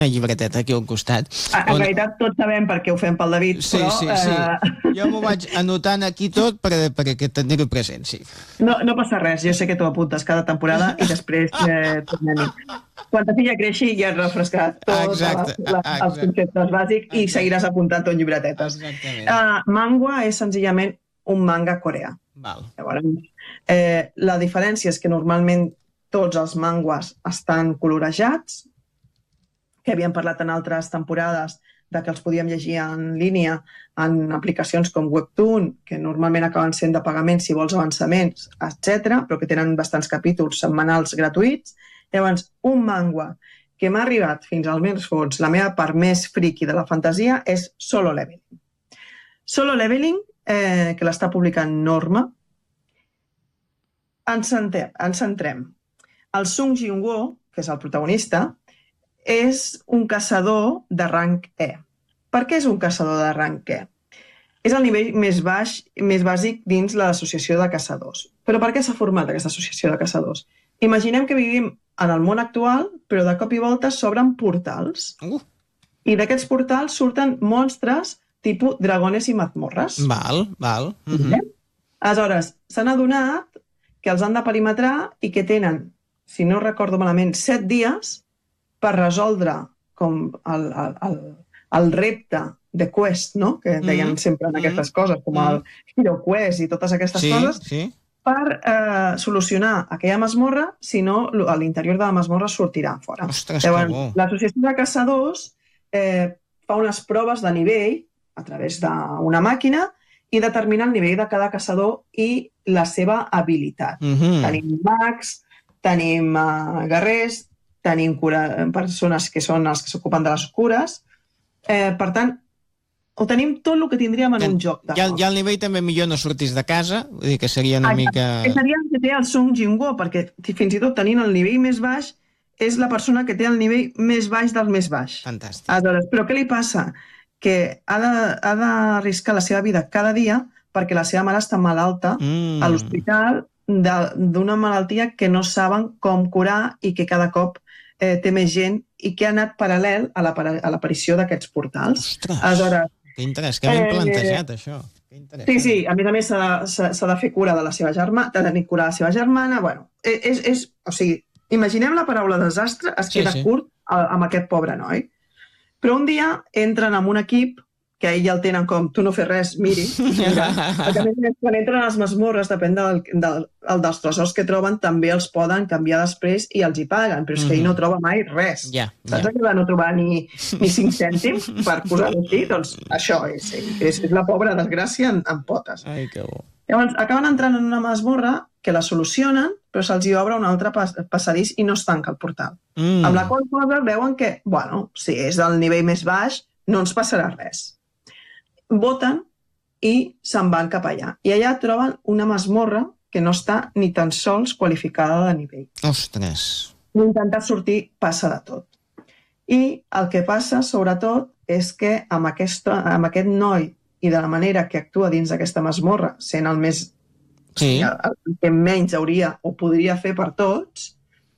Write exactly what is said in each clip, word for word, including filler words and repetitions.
una llibreteta aquí al costat. En on... realitat tots sabem per què ho fem pel David, sí, però... Sí, sí, sí. Jo m'ho vaig anotant aquí tot per, per tenir-ho present, sí. No, no passa res, jo sé que t'ho apuntes cada temporada i després eh, tornem-hi. Quan ta filla creixi ja has refrescat tots els conceptes bàsics i seguiràs apuntant tot llibretetes. Uh, manga és senzillament un manga coreà. Val. Llavors, eh, la diferència és que normalment tots els mangues estan colorejats, que havíem parlat en altres temporades de que els podíem llegir en línia en aplicacions com Webtoon, que normalment acaben sent de pagament si vols avançaments, etcètera, però que tenen bastants capítols setmanals gratuïts. Llavors, un manga que m'ha arribat fins al més fons, la meva part més friki de la fantasia, és Solo Leveling. Solo Leveling, eh, que l'està publicant Norma, ens centrem. Ens centrem. El Sung Jin-woo, que és el protagonista, és un caçador de rang E. Per què és un caçador de rang E? És el nivell més baix, més bàsic dins l'associació de caçadors. Però per què s'ha format aquesta associació de caçadors? Imaginem que vivim en el món actual, però de cop i volta s'obren portals. Uh. I d'aquests portals surten monstres tipus dragones i mazmorres. Val, val. Uh -huh. Aleshores, s'han adonat que els han de perimetrar i que tenen, si no recordo malament, set dies per resoldre com el, el, el, el repte de quest, no? Que deien mm -hmm. sempre en aquestes coses, com mm -hmm. el Hero Quest i totes aquestes sí, coses, sí. per eh, solucionar aquella masmorra, si no, a l'interior de la masmorra sortirà fora. Ostres, llavors, l'associació de caçadors eh, fa unes proves de nivell a través d'una màquina i determina el nivell de cada caçador i la seva habilitat. Mm -hmm. Tenim mags, tenim uh, guerrers, tenim cura, persones que són els que s'ocupen de les cures. Eh, per tant, ho tenim tot el que tindríem en un joc. Ja, ja al nivell també millor no sortis de casa, vull dir que seria una Exacte. mica... Que seria el que té el Sung Jin-woo, perquè fins i tot tenint el nivell més baix, és la persona que té el nivell més baix del més baix. Fantàstic. Aleshores, però què li passa? Que ha d'arriscar la seva vida cada dia perquè la seva mare està malalta mm. a l'hospital d'una malaltia que no saben com curar i que cada cop eh, té més gent i que ha anat paral·lel a l'aparició d'aquests portals. Ostres, aleshores, que interès, que ben plantejat, eh, això. Sí, sí, a més a més s'ha de fer cura de la seva germana, de tenir cura de la seva germana, bueno, és, és, o sigui, imaginem la paraula desastre, es queda sí, sí. curt amb aquest pobre noi. Però un dia entren en un equip que a ell ja el tenen com, tu no fes res, miri. Mira. Perquè a més, quan entren a les masmorres, depèn del, del, dels tresors que troben, també els poden canviar després i els hi paguen, però és que ell no troba mai res. Yeah, Saps yeah. que va no trobar ni, ni cinc cèntims per posar-ho aquí? Doncs això és, és, és la pobra desgràcia en, en potes. Ai, que bo. Llavors, acaben entrant en una masmorra que la solucionen, però se'ls hi obre un altre pas, passadís i no es tanca el portal. Mm. Amb la qual cosa veuen que, bueno, si és del nivell més baix, no ens passarà res. Voten i se'n van cap allà. I allà troben una masmorra que no està ni tan sols qualificada de nivell. Ostres. Intentar sortir passa de tot. I el que passa, sobretot, és que amb, aquesta, amb aquest noi i de la manera que actua dins d'aquesta masmorra, sent el més sí. el, el que menys hauria o podria fer per tots,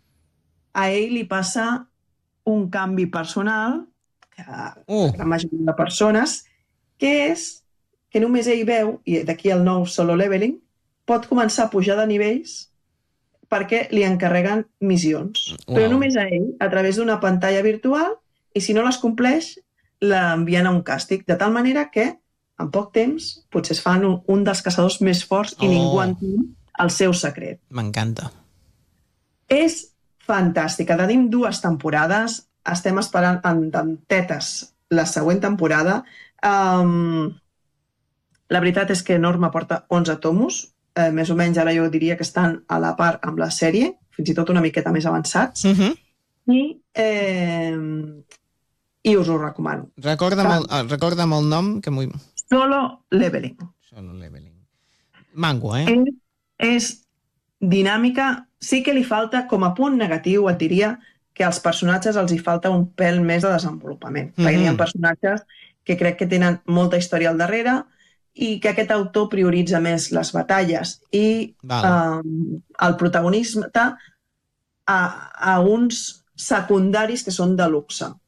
a ell li passa un canvi personal que uh. la majoria de persones, que és que només ell veu, i d'aquí el nou Solo Leveling, pot començar a pujar de nivells perquè li encarreguen missions. Wow. Però només a ell, a través d'una pantalla virtual, i si no les compleix, l'envien a un càstig, de tal manera que en poc temps potser es fan un, un dels caçadors més forts i oh. ningú entén el seu secret. M'encanta. És fantàstica. Tenim dues temporades, estem esperant amb, amb tetes la següent temporada. Um, la veritat és que Norma porta onze tomos, eh, més o menys ara jo diria que estan a la part amb la sèrie, fins i tot una miqueta més avançats, uh-huh. i, eh, i us ho recomano. Recorda'm el, recorda'm el nom que m'ho... Solo Leveling. Solo Leveling. Mango, eh? És, és dinàmica, sí que li falta, com a punt negatiu, et diria que als personatges els hi falta un pèl més de desenvolupament. Mm-hmm. Perquè hi ha personatges que crec que tenen molta història al darrere i que aquest autor prioritza més les batalles i eh, el protagonisme a, a uns secundaris que són de luxe.